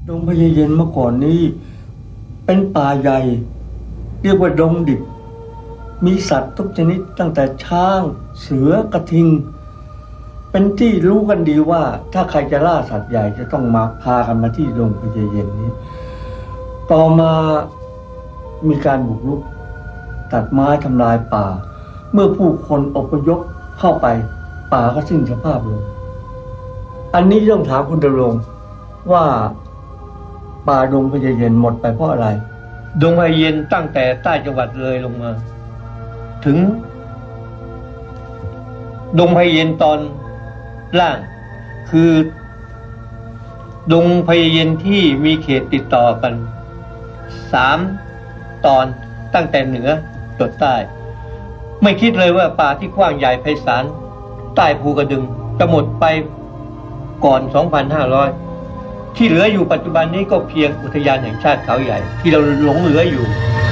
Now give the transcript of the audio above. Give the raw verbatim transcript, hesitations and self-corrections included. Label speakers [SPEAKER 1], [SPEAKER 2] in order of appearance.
[SPEAKER 1] ดงพญาเย็นเมื่อก่อนนี้เป็นป่าใหญ่เรียกว่าดงดิบมีสัตว์ทุกชนิดตั้งแต่ช้างเสือกระทิงเป็นที่รู้กันดีว่าถ้าใครจะล่าสัตว์ใหญ่จะต้องมาพากันมาที่ดงพญาเย็นนี้ต่อมามีการบุกรุกตัดไม้ทำลายป่าเมื่อผู้คนอพยพเข้าไปป่าก็สิ้นสภาพลงอันนี้ต้องถามคุณดำรงว่าป่าดงพญาเย็นหมดไปเพราะอะไร
[SPEAKER 2] ดงพญาเย็นตั้งแต่ใต้จังหวัดเลยลงมาถึงดงพญาเย็นตอนล่างคือดงพญาเย็นที่มีเขตติดต่อกันสามตอนตั้งแต่เหนือจดใต้ไม่คิดเลยว่าป่าที่กว้างใหญ่ไพศาลใต้ภูกระดึงจะหมดไปก่อน สองพันห้าร้อย ที่เหลืออยู่ปัจจุบันนี้ก็เพียงอุทยานแห่งชาติเขาใหญ่ที่เราหลงเหลืออยู่